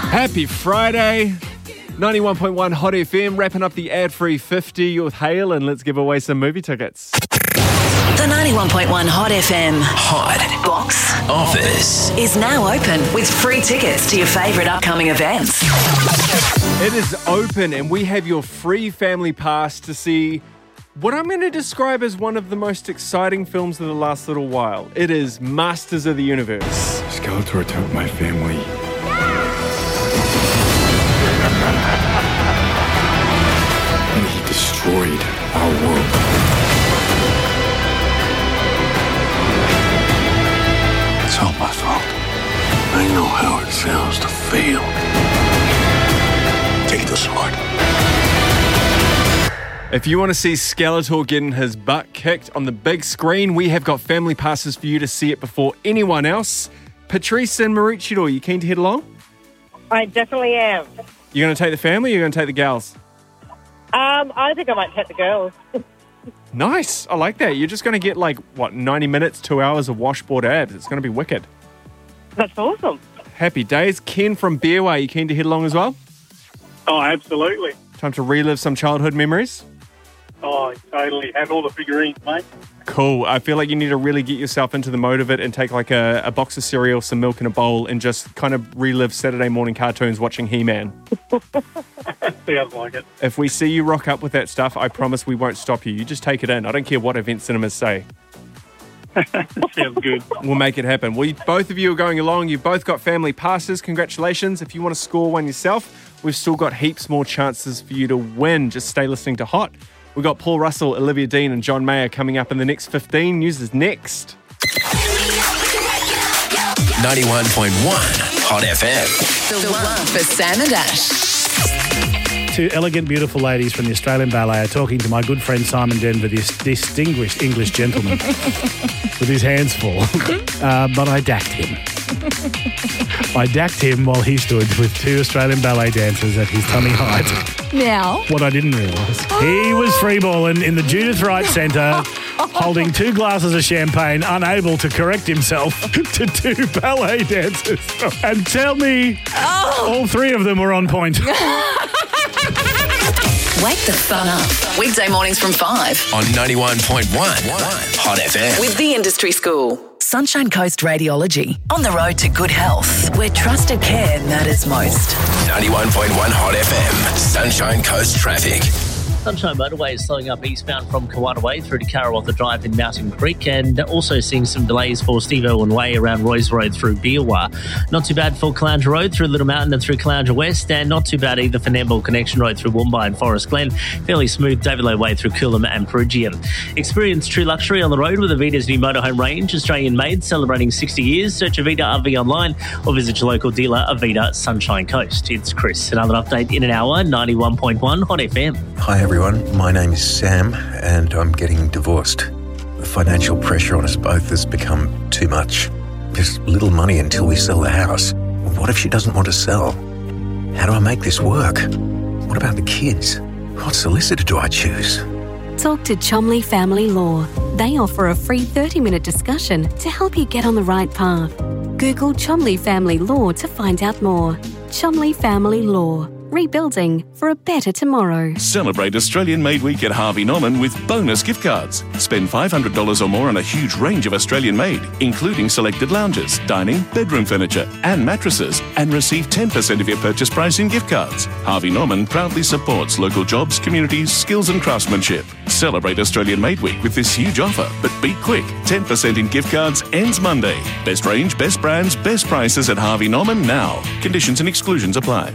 Happy Friday. 91.1 Hot FM, wrapping up the ad-free 50 with Hale, and let's give away some movie tickets. The 91.1 Hot FM Hot Box Office is now open with free tickets to your favourite upcoming events. It is open, and we have your free family pass to see what I'm going to describe as one of the most exciting films of the last little while. It is Masters of the Universe. Skeletor took my family. And he destroyed our world. It's all my fault. I know how it feels to fail. Take the sword. If you want to see Skeletor getting his butt kicked on the big screen, we have got family passes for you to see it before anyone else. Patrice and Maroochydore, you keen to head along? I definitely am. You're going to take the family or you're going to take the gals? I think I might take the girls. Nice. I like that. You're just going to get 90 minutes, 2 hours of washboard abs. It's going to be wicked. That's awesome. Happy days. Ken from Beerway, you keen to head along as well? Oh, absolutely. Time to relive some childhood memories? Oh, totally. Have all the figurines, mate. Cool. I feel like you need to really get yourself into the mode of it and take a box of cereal, some milk in a bowl, and just kind of relive Saturday morning cartoons watching He-Man. Sounds like it. If we see you rock up with that stuff, I promise we won't stop you. You just take it in. I don't care what event cinemas say. Sounds good. We'll make it happen. Well, both of you are going along. You've both got family passes. Congratulations. If you want to score one yourself, we've still got heaps more chances for you to win. Just stay listening to Hot. We've got Paul Russell, Olivia Dean and John Mayer coming up in the next 15. News is next. 91.1 Hot FM. The one for Sam and Ash. Two elegant, beautiful ladies from the Australian Ballet are talking to my good friend Simon Denver, this distinguished English gentleman, with his hands full. But I dacked him. I dacked him while he stood with two Australian ballet dancers at his tummy height. Now? What I didn't realise, he was freeballing in the Judith Wright Centre, holding two glasses of champagne, unable to correct himself to two ballet dancers. And tell me, all three of them were on point. Wake the fun up. Weekday mornings from 5 On 91.1 Hot FM. with the Industry School. Sunshine Coast Radiology. On the road to good health, where trusted care matters most. 91.1 Hot FM. Sunshine Coast traffic. Sunshine Motorway is slowing up eastbound from Kawanaway through to Karawatha Drive in Mountain Creek, and also seeing some delays for Steve Irwin Way around Royce Road through Beerwah. Not too bad for Caloundra Road through Little Mountain and through Caloundra West, and not too bad either for Nambour Connection Road through Woombye and Forest Glen. Fairly smooth Davylow Way through Coolum and Peregium. Experience true luxury on the road with Avita's new motorhome range, Australian made, celebrating 60 years. Search Avita RV online or visit your local dealer, Avita Sunshine Coast. It's Chris. Another update in an hour, 91.1 Hot FM. Hi everyone, my name is Sam and I'm getting divorced. The financial pressure on us both has become too much. There's little money until we sell the house. What if she doesn't want to sell? How do I make this work? What about the kids? What solicitor do I choose? Talk to Chomley Family Law. They offer a free 30-minute discussion to help you get on the right path. Google Chomley Family Law to find out more. Chomley Family Law. Rebuilding for a better tomorrow. Celebrate Australian Made Week at Harvey Norman with bonus gift cards. Spend $500 or more on a huge range of Australian made, including selected lounges, dining, bedroom furniture and mattresses, and receive 10% of your purchase price in gift cards. Harvey Norman proudly supports local jobs, communities, skills and craftsmanship. Celebrate Australian Made Week with this huge offer, but be quick. 10% in gift cards ends Monday. Best range, best brands, best prices at Harvey Norman now. Conditions and exclusions apply.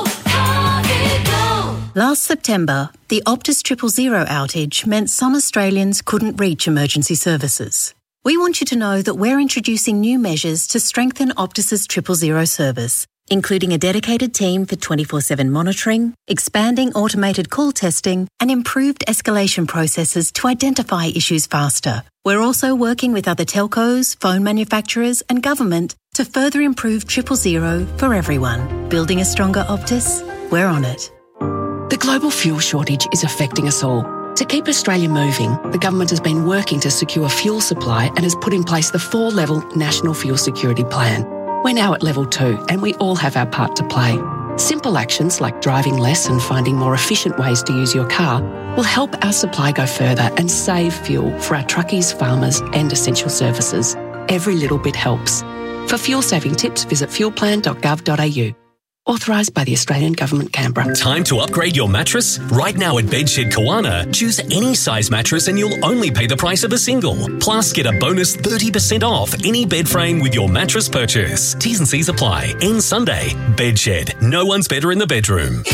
Last September, the Optus 000 outage meant some Australians couldn't reach emergency services. We want you to know that we're introducing new measures to strengthen Optus's 000 service, including a dedicated team for 24/7 monitoring, expanding automated call testing, and improved escalation processes to identify issues faster. We're also working with other telcos, phone manufacturers, and government to further improve 000 for everyone. Building a stronger Optus? We're on it. The global fuel shortage is affecting us all. To keep Australia moving, the government has been working to secure fuel supply and has put in place the 4-level National Fuel Security Plan. We're now at level 2 and we all have our part to play. Simple actions like driving less and finding more efficient ways to use your car will help our supply go further and save fuel for our truckies, farmers and essential services. Every little bit helps. For fuel-saving tips, visit fuelplan.gov.au. Authorised by the Australian Government, Canberra. Time to upgrade your mattress? Right now at Bedshed Kawana, choose any size mattress and you'll only pay the price of a single. Plus, get a bonus 30% off any bed frame with your mattress purchase. T's and C's apply. End Sunday. Bedshed. No one's better in the bedroom.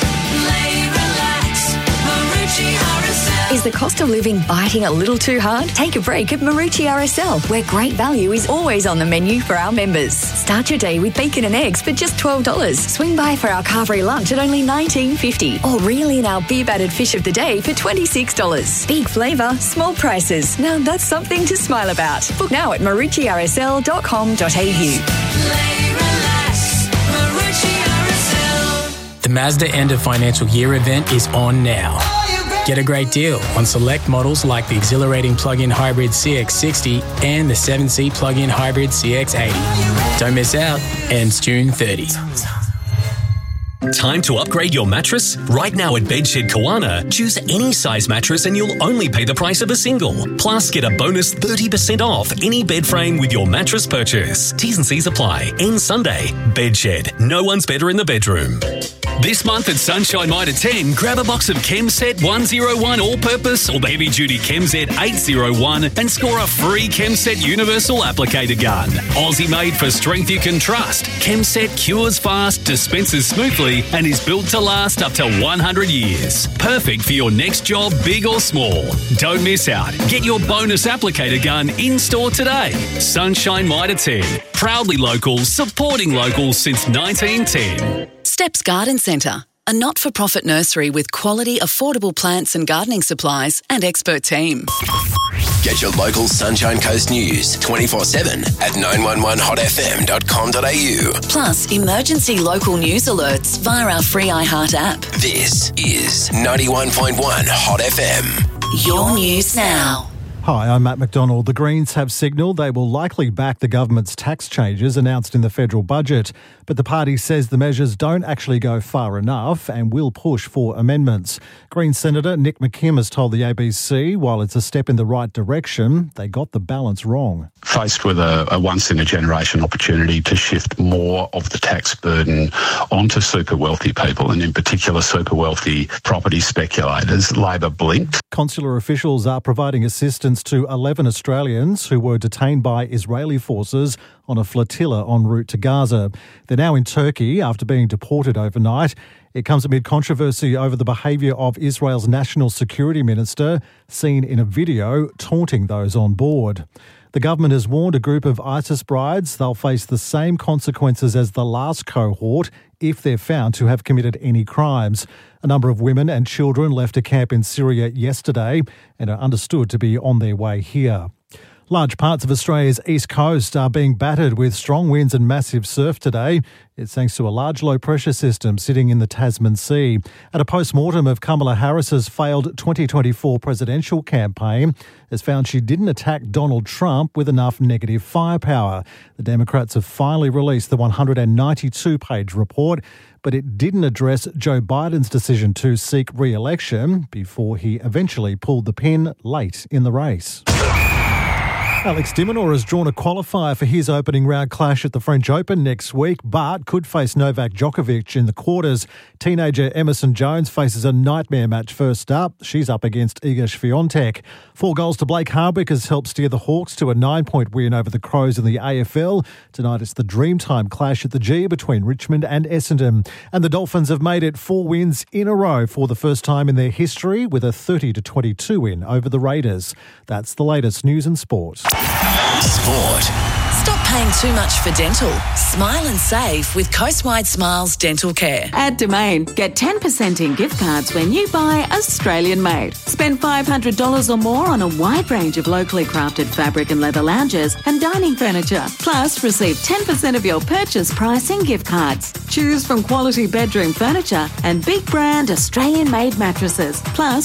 Is the cost of living biting a little too hard? Take a break at Marucci RSL, where great value is always on the menu for our members. Start your day with bacon and eggs for just $12. Swing by for our carvery lunch at only $19.50. Or reel in our beer-battered fish of the day for $26. Big flavour, small prices. Now that's something to smile about. Book now at maruccirsl.com.au. The Mazda End of Financial Year event is on now. Get a great deal on select models like the exhilarating plug-in hybrid CX-60 and the 7-seat plug-in hybrid CX-80. Don't miss out. Ends June 30. Time to upgrade your mattress? Right now at Bedshed Kawana, choose any size mattress and you'll only pay the price of a single. Plus, get a bonus 30% off any bed frame with your mattress purchase. T's and C's apply. End Sunday. Bedshed. No one's better in the bedroom. This month at Sunshine Mitre 10, grab a box of ChemSet 101 All-Purpose or the Heavy Duty ChemSet 801 and score a free ChemSet Universal Applicator Gun. Aussie made for strength you can trust. ChemSet cures fast, dispenses smoothly and is built to last up to 100 years. Perfect for your next job, big or small. Don't miss out. Get your bonus applicator gun in-store today. Sunshine Mitre 10. Proudly local, supporting locals since 1910. Steps Garden Centre, a not-for-profit nursery with quality, affordable plants and gardening supplies and expert team. Get your local Sunshine Coast news 24/7 at 911hotfm.com.au. Plus, emergency local news alerts via our free iHeart app. This is 91.1 Hot FM. Your news now. Hi, I'm Matt McDonald. The Greens have signalled they will likely back the government's tax changes announced in the federal budget, but the party says the measures don't actually go far enough and will push for amendments. Greens Senator Nick McKim has told the ABC while it's a step in the right direction, they got the balance wrong. Faced with a once-in-a-generation opportunity to shift more of the tax burden onto super wealthy people, and in particular super wealthy property speculators, Labor blinked. Consular officials are providing assistance to 11 Australians who were detained by Israeli forces on a flotilla en route to Gaza. They're now in Turkey after being deported overnight. It comes amid controversy over the behaviour of Israel's National Security Minister, seen in a video taunting those on board. The government has warned a group of ISIS brides they'll face the same consequences as the last cohort if they're found to have committed any crimes. A number of women and children left a camp in Syria yesterday and are understood to be on their way here. Large parts of Australia's east coast are being battered with strong winds and massive surf today. It's thanks to a large low-pressure system sitting in the Tasman Sea. At a post-mortem of Kamala Harris's failed 2024 presidential campaign has found she didn't attack Donald Trump with enough negative firepower. The Democrats have finally released the 192-page report, but it didn't address Joe Biden's decision to seek re-election before he eventually pulled the pin late in the race. Alex de Minaur has drawn a qualifier for his opening round clash at the French Open next week, but could face Novak Djokovic in the quarters. Teenager Emerson Jones faces a nightmare match first up. She's up against Iga Swiatek. 4 goals to Blake Hardwick has helped steer the Hawks to a 9-point win over the Crows in the AFL. Tonight it's the Dreamtime clash at the G between Richmond and Essendon. And the Dolphins have made it 4 wins in a row for the first time in their history with a 30-22 win over the Raiders. That's the latest news and sport. Sport. Stop paying too much for dental. Smile and save with Coastwide Smiles Dental Care. At Domain, get 10% in gift cards when you buy Australian made. Spend $500 or more on a wide range of locally crafted fabric and leather lounges and dining furniture. Plus, receive 10% of your purchase price in gift cards. Choose from quality bedroom furniture and big brand Australian made mattresses. Plus,